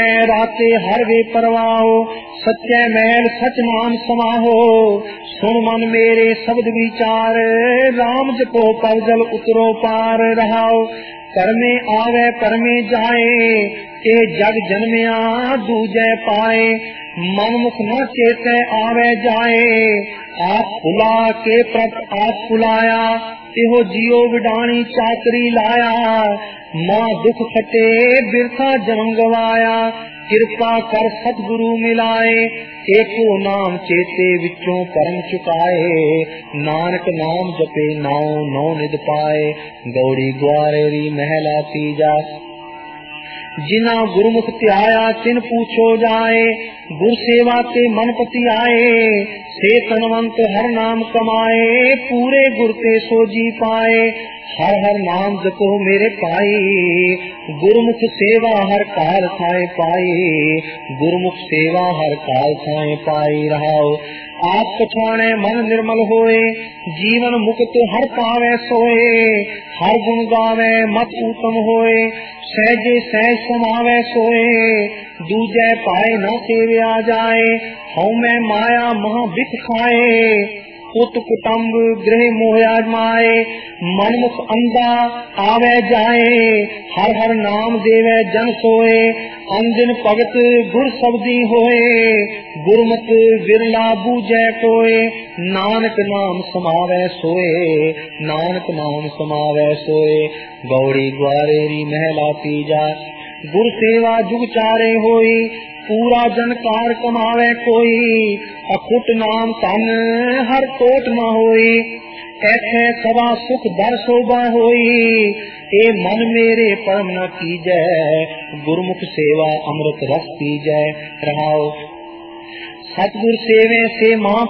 राते हर वे परवाहो, सच्चे महल सच नाम समाहो। सुन मन मेरे शब्द विचार, राम जपो पल जल उतरो पार रहाओ। करमे आवे करमे जाए, ए जग जन्मया दूजे पाए। मन मुख न चेते आवे जाए, आप भुला के प्रभ आप भुलाया। एहो जियो विडाणी चाकरी लाया, मां दुख खटे बिरथा जन्म गवाया। कृपा कर सतगुरु मिलाए, एको नाम चेते विचों परम चुकाए। नानक नाम जपे नाउ नौ निध पाए, गौड़ी ग्वारेरी महला तीजा। जिना गुरुमुख त्याया तिन पूछो जाए, गुर सेवा के मन पति आए। से तनवंत हर नाम कमाए, पूरे गुर ते सो जी पाए। हर हर नाम जपो मेरे पाई, गुरुमुख सेवा हर काल थाए पाई। गुरुमुख सेवा हर काल थाए पाई रहाओ। आप पछाणे मन निर्मल होए, जीवन मुक्त हर पावे सोए। हर गुण गावे मत उत्तम होए, सहजे सहज समावे सोए। दूजे पाए न सेव्या जाए, हऊ मैं माया महा बिख खाए। पुत कुटुंब गृह मोह आजमाए, मनमुख अंधा आवे जाए। हर हर नाम देवे जन सोए, अंजन भगत गुर शब्दी होए। गुरमत विरला बूझे कोय, नानक नाम समावे सोए। नानक नाम समावे सोए, गौड़ी ग्वारेरी महला तीजा। गुर सेवा जुग चारे होई, पूरा जनकार कमावे कोई। अखुट नाम तन हर कोट न होई, ऐसे सदा सुख दर शोभा होई। ए मन मेरे परम न कीजै, गुरमुख सेवा अमृत रस पीजै रहाओ। सतगुर सेवे से महा